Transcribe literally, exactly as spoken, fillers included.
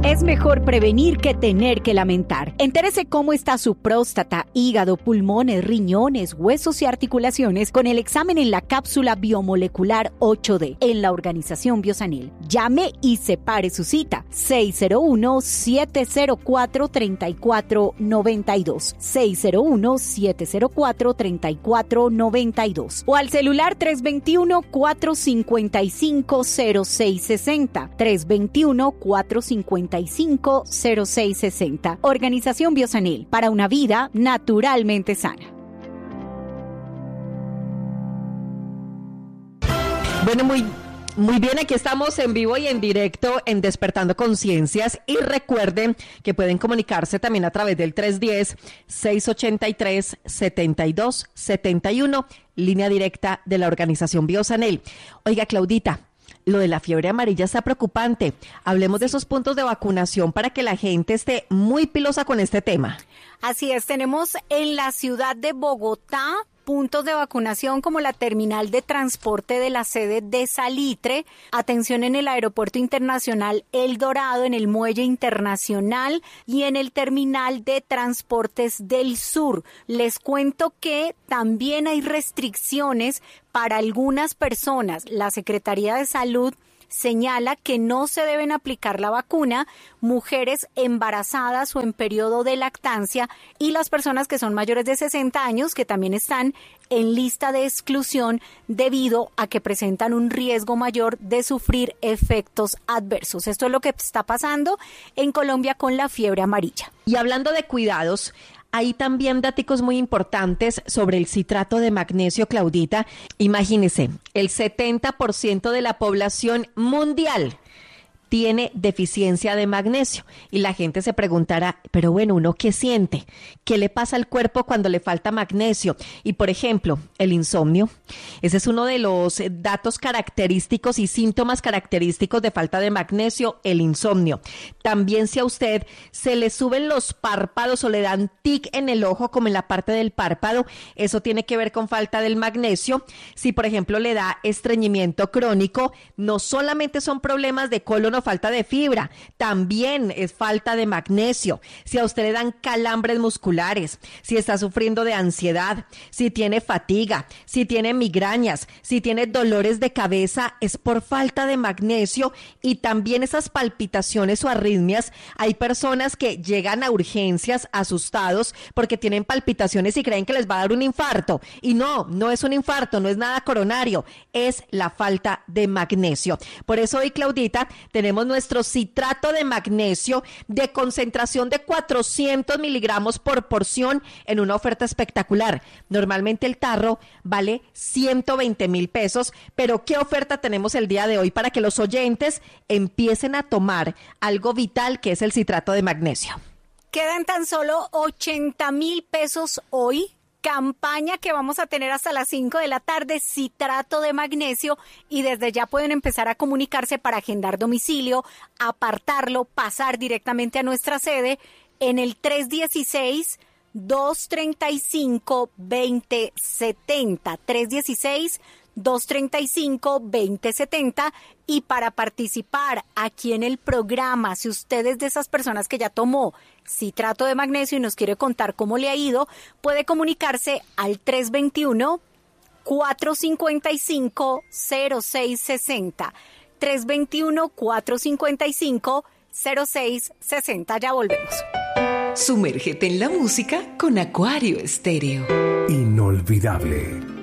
Es mejor prevenir que tener que lamentar. Entérese cómo está su próstata, hígado, pulmones, riñones, huesos y articulaciones con el examen en la cápsula biomolecular ocho D en la Organización Biosanil. Llame y separe su cita. seis cero uno, siete cero cuatro, tres cuatro nueve dos. seis cero uno, siete cero cuatro, tres cuatro nueve dos. O al celular tres dos uno, cuatro cinco cinco, cero seis seis cero. tres dos uno, cuatro cinco cinco, cero seis seis cero. Organización Biosanil, para una vida naturalmente sana. Bueno, muy, muy bien, aquí estamos en vivo y en directo en Despertando Conciencias, y recuerden que pueden comunicarse también a través del tres uno cero, seis ocho tres, siete dos siete uno, línea directa de la Organización Biosanil. Oiga, Claudita, lo de la fiebre amarilla está preocupante. Hablemos de esos puntos de vacunación para que la gente esté muy pilosa con este tema. Así es, tenemos en la ciudad de Bogotá puntos de vacunación como la terminal de transporte de la sede de Salitre, atención en el Aeropuerto Internacional El Dorado, en el Muelle Internacional y en el terminal de transportes del Sur. Les cuento que también hay restricciones para algunas personas. La Secretaría de Salud señala que no se deben aplicar la vacuna mujeres embarazadas o en periodo de lactancia y las personas que son mayores de sesenta años, que también están en lista de exclusión debido a que presentan un riesgo mayor de sufrir efectos adversos. Esto es lo que está pasando en Colombia con la fiebre amarilla. Y hablando de cuidados, hay también datos muy importantes sobre el citrato de magnesio, Claudita. Imagínese, el setenta por ciento de la población mundial tiene deficiencia de magnesio. Y la gente se preguntará, pero bueno, ¿uno qué siente? ¿Qué le pasa al cuerpo cuando le falta magnesio? Y por ejemplo, el insomnio. Ese es uno de los datos característicos y síntomas característicos de falta de magnesio, el insomnio. También si a usted se le suben los párpados o le dan tic en el ojo, como en la parte del párpado, eso tiene que ver con falta del magnesio. Si por ejemplo le da estreñimiento crónico, no solamente son problemas de colon o falta de fibra, también es falta de magnesio. Si a usted le dan calambres musculares, si está sufriendo de ansiedad, si tiene fatiga, si tiene migrañas, si tiene dolores de cabeza, es por falta de magnesio. Y también esas palpitaciones o arritmias, hay personas que llegan a urgencias asustados porque tienen palpitaciones y creen que les va a dar un infarto, y no, no es un infarto, no es nada coronario, es la falta de magnesio. Por eso hoy, Claudita, tenemos Tenemos nuestro citrato de magnesio de concentración de cuatrocientos miligramos por porción en una oferta espectacular. Normalmente el tarro vale ciento veinte mil pesos, pero ¿qué oferta tenemos el día de hoy para que los oyentes empiecen a tomar algo vital, que es el citrato de magnesio? Quedan tan solo ochenta mil pesos hoy. Campaña que vamos a tener hasta las cinco de la tarde, citrato de magnesio, y desde ya pueden empezar a comunicarse para agendar domicilio, apartarlo, pasar directamente a nuestra sede en el tres uno seis, dos tres cinco, dos cero siete cero, tres uno seis, dos tres cinco, dos cero siete cero. Y para participar aquí en el programa, si usted es de esas personas que ya tomó citrato de magnesio y nos quiere contar cómo le ha ido, puede comunicarse al tres dos uno, cuatro cinco cinco, cero seis seis cero. tres dos uno, cuatro cinco cinco, cero seis seis cero. Ya volvemos. Sumérgete en la música con Acuario Estéreo. Inolvidable.